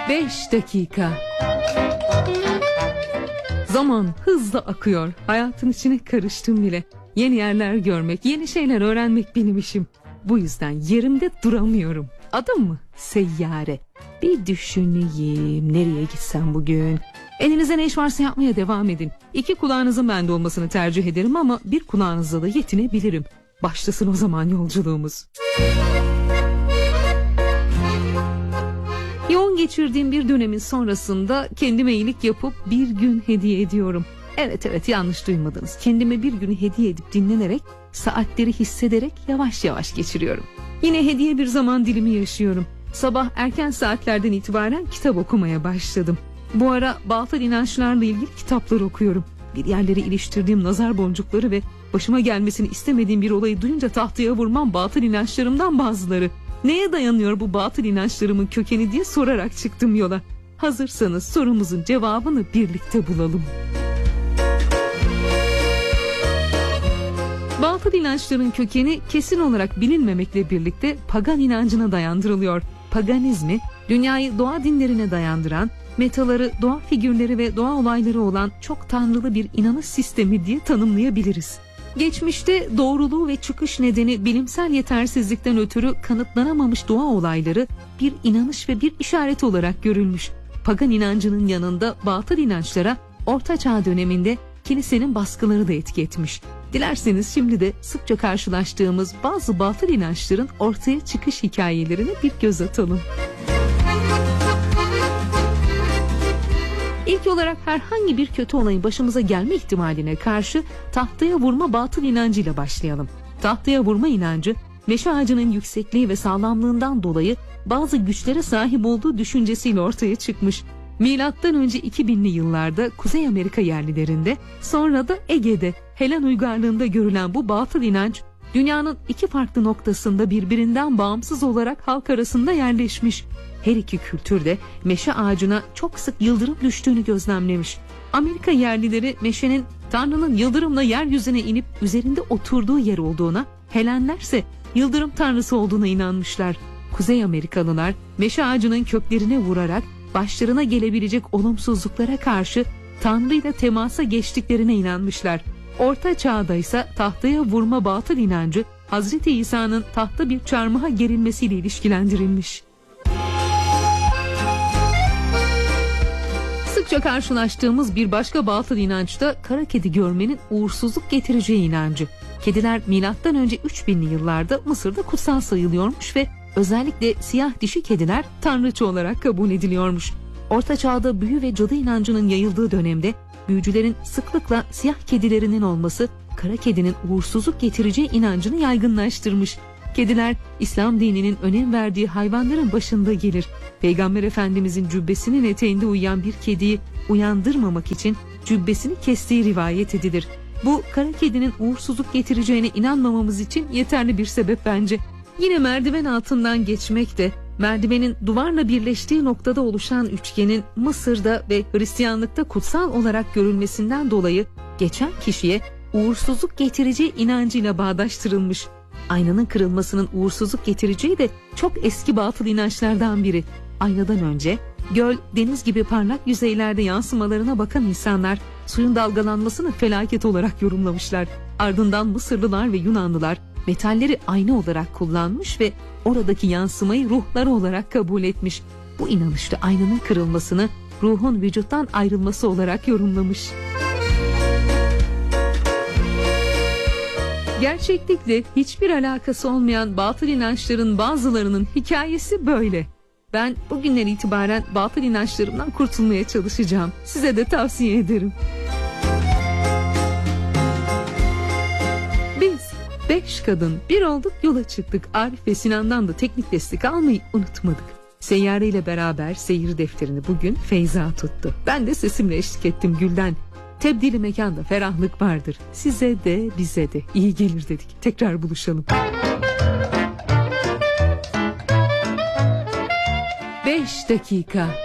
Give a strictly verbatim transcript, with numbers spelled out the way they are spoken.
Beş dakika. Zaman hızla akıyor. Hayatın içine karıştım bile. Yeni yerler görmek, yeni şeyler öğrenmek benim işim. Bu yüzden yerimde duramıyorum. Adım mı? Seyyare. Bir düşüneyim. Nereye gitsem bugün? Elinizde ne iş varsa yapmaya devam edin. İki kulağınızın bende olmasını tercih ederim ama bir kulağınızla da yetinebilirim. Başlasın o zaman yolculuğumuz. Yoğun geçirdiğim bir dönemin sonrasında kendime iyilik yapıp bir gün hediye ediyorum. Evet evet yanlış duymadınız. Kendime bir günü hediye edip dinlenerek, saatleri hissederek yavaş yavaş geçiriyorum. Yine hediye bir zaman dilimi yaşıyorum. Sabah erken saatlerden itibaren kitap okumaya başladım. Bu ara batıl inançlarla ilgili kitaplar okuyorum. Bir yerlere iliştirdiğim nazar boncukları ve başıma gelmesini istemediğim bir olayı duyunca tahtaya vurmam batıl inançlarımdan bazıları. Neye dayanıyor bu batıl inançlarımın kökeni diye sorarak çıktım yola. Hazırsanız sorumuzun cevabını birlikte bulalım. Batıl inançların kökeni kesin olarak bilinmemekle birlikte pagan inancına dayandırılıyor. Paganizmi, dünyayı doğa dinlerine dayandıran, metaları, doğa figürleri ve doğa olayları olan çok tanrılı bir inanış sistemi diye tanımlayabiliriz. Geçmişte doğruluğu ve çıkış nedeni bilimsel yetersizlikten ötürü kanıtlanamamış doğa olayları bir inanış ve bir işaret olarak görülmüş. Pagan inancının yanında batıl inançlara Orta Çağ döneminde kilisenin baskıları da etki etmiş. Dilerseniz şimdi de sıkça karşılaştığımız bazı batıl inançların ortaya çıkış hikayelerine bir göz atalım. İlk olarak herhangi bir kötü olayın başımıza gelme ihtimaline karşı tahtaya vurma batıl inancıyla başlayalım. Tahtaya vurma inancı, meşe ağacının yüksekliği ve sağlamlığından dolayı bazı güçlere sahip olduğu düşüncesiyle ortaya çıkmış. Milattan önce iki binli yıllarda Kuzey Amerika yerlilerinde, sonra da Ege'de Helen uygarlığında görülen bu batıl inanç, dünyanın iki farklı noktasında birbirinden bağımsız olarak halk arasında yerleşmiş. Her iki kültür de meşe ağacına çok sık yıldırım düştüğünü gözlemlemiş. Amerika yerlileri meşenin Tanrı'nın yıldırımla yeryüzüne inip üzerinde oturduğu yer olduğuna, Helenlerse yıldırım tanrısı olduğuna inanmışlar. Kuzey Amerikalılar meşe ağacının köklerine vurarak başlarına gelebilecek olumsuzluklara karşı Tanrı ile temasa geçtiklerine inanmışlar. Orta Çağ'da ise tahtaya vurma batıl inancı Hazreti İsa'nın tahta bir çarmıha gerilmesiyle ilişkilendirilmiş. Sıkça karşılaştığımız bir başka batıl inanç da kara kedi görmenin uğursuzluk getireceği inancı. Kediler milattan önce üç binli yıllarda Mısır'da kutsal sayılıyormuş ve özellikle siyah dişi kediler tanrıça olarak kabul ediliyormuş. Orta Çağ'da büyü ve cadı inancının yayıldığı dönemde büyücülerin sıklıkla siyah kedilerinin olması kara kedinin uğursuzluk getireceği inancını yaygınlaştırmış. Kediler İslam dininin önem verdiği hayvanların başında gelir. Peygamber Efendimizin cübbesinin eteğinde uyuyan bir kediyi uyandırmamak için cübbesini kestiği rivayet edilir. Bu kara kedinin uğursuzluk getireceğine inanmamamız için yeterli bir sebep bence. Yine merdiven altından geçmek de merdivenin duvarla birleştiği noktada oluşan üçgenin Mısır'da ve Hristiyanlıkta kutsal olarak görülmesinden dolayı geçen kişiye uğursuzluk getireceği inancıyla bağdaştırılmış. Aynanın kırılmasının uğursuzluk getireceği de çok eski batıl inançlardan biri. Aynadan önce göl, deniz gibi parlak yüzeylerde yansımalarına bakan insanlar suyun dalgalanmasını felaket olarak yorumlamışlar. Ardından Mısırlılar ve Yunanlılar metalleri ayna olarak kullanmış ve oradaki yansımayı ruhları olarak kabul etmiş. Bu inanışla aynanın kırılmasını ruhun vücuttan ayrılması olarak yorumlamış. Gerçeklikle hiçbir alakası olmayan batıl inançların bazılarının hikayesi böyle. Ben bugünden itibaren batıl inançlarımdan kurtulmaya çalışacağım. Size de tavsiye ederim. Biz beş kadın bir olduk, yola çıktık. Arif ve Sinan'dan da teknik destek almayı unutmadık. Seyyare ile beraber seyir defterini bugün Feyza tuttu. Ben de sesimle eşlik ettim Gülden. Tebdili mekanda ferahlık vardır. Size de bize de iyi gelir dedik. Tekrar buluşalım. Beş dakika.